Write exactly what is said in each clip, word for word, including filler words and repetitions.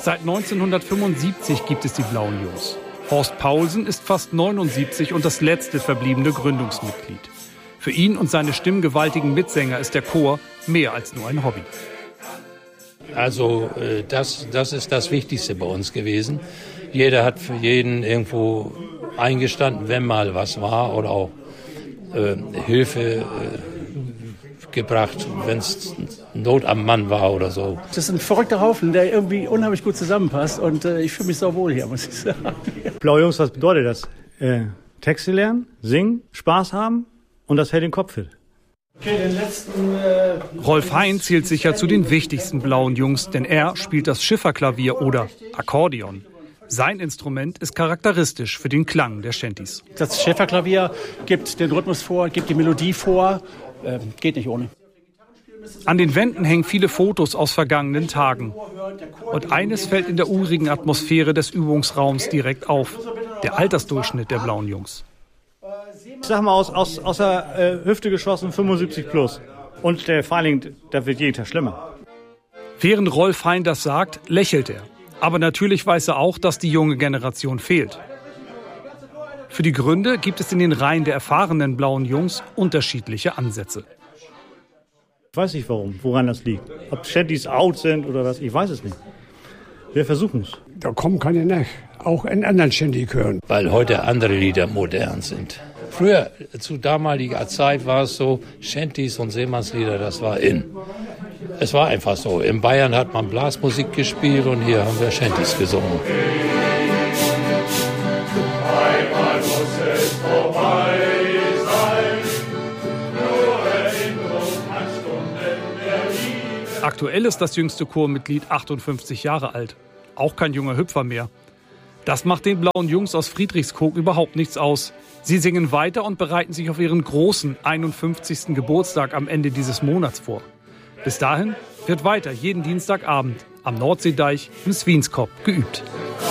Seit neunzehnhundertfünfundsiebzig gibt es die Blauen Jungs. Horst Paulsen ist fast neunundsiebzig und das letzte verbliebene Gründungsmitglied. Für ihn und seine stimmgewaltigen Mitsänger ist der Chor mehr als nur ein Hobby. Also das, das ist das Wichtigste bei uns gewesen. Jeder hat für jeden irgendwo eingestanden, wenn mal was war, oder auch äh, Hilfe äh, gebracht, wenn es Not am Mann war oder so. Das ist ein verrückter Haufen, der irgendwie unheimlich gut zusammenpasst und äh, ich fühle mich so wohl hier, muss ich sagen. Blaue Jungs, was bedeutet das? Äh, Texte lernen, singen, Spaß haben und das hält den Kopf fit. Okay, den letzten, äh, Rolf Hein zählt sicher zu den wichtigsten Blauen Jungs, denn er spielt das Schifferklavier oder Akkordeon. Sein Instrument ist charakteristisch für den Klang der Shanties. Das Schifferklavier gibt den Rhythmus vor, gibt die Melodie vor, äh, geht nicht ohne. An den Wänden hängen viele Fotos aus vergangenen Tagen. Und eines fällt in der urigen Atmosphäre des Übungsraums direkt auf: der Altersdurchschnitt der Blauen Jungs. Ich sag mal, aus, aus, aus der äh, Hüfte geschossen fünfundsiebzig plus. Und der vor allen Dingen, da wird jeden Tag schlimmer. Während Rolf Hein das sagt, lächelt er. Aber natürlich weiß er auch, dass die junge Generation fehlt. Für die Gründe gibt es in den Reihen der erfahrenen Blauen Jungs unterschiedliche Ansätze. Ich weiß nicht warum, woran das liegt. Ob Shanties out sind oder was, ich weiß es nicht. Wir versuchen es. Da kommen keine nach, auch in anderen Shanty-Chören. Weil heute andere Lieder modern sind. Früher, zu damaliger Zeit, war es so, Shanties und Seemannslieder, das war in. Es war einfach so. In Bayern hat man Blasmusik gespielt und hier haben wir Shanties gesungen. Einmal muss es vorbei sein, nur Erinnerung an Stunden der Liebe. Aktuell ist das jüngste Chormitglied achtundfünfzig Jahre alt. Auch kein junger Hüpfer mehr. Das macht den Blauen Jungs aus Friedrichskoog überhaupt nichts aus. Sie singen weiter und bereiten sich auf ihren großen einundfünfzigsten Geburtstag am Ende dieses Monats vor. Bis dahin wird weiter jeden Dienstagabend am Nordseedeich im Swienskop geübt.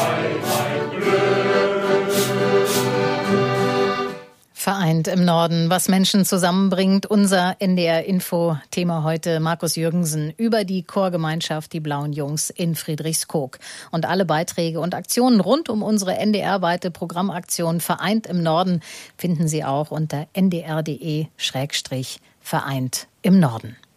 Vereint im Norden, was Menschen zusammenbringt. Unser N D R-Info-Thema heute: Markus Jürgensen über die Chorgemeinschaft Die Blauen Jungs in Friedrichskoog. Und alle Beiträge und Aktionen rund um unsere N D R-weite Programmaktion Vereint im Norden finden Sie auch unter n d r punkt d e slash vereint im Norden.